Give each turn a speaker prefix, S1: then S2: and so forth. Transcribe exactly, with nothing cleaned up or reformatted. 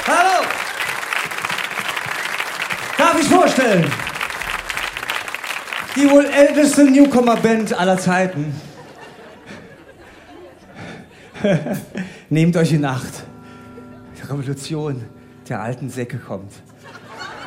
S1: Hallo! Darf ich vorstellen? Die wohl älteste Newcomer-Band aller Zeiten. Nehmt euch in Acht. Die Revolution der alten Säcke kommt.